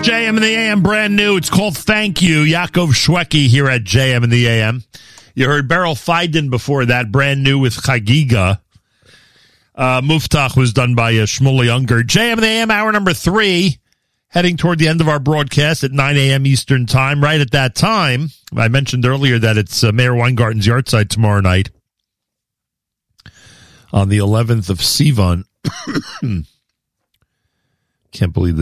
JM in the AM, brand new. It's called Thank You. Yaakov Shweki here at JM in the AM. You heard Beryl Feiden before that, brand new with Chagiga. Muftach was done by Shmuley Unger. JM in the AM, hour number 3, heading toward the end of our broadcast at 9 a.m. Eastern Time. Right at that time, I mentioned earlier that it's Mayor Weingarten's yahrzeit tomorrow night on the 11th of Sivan. Can't believe this.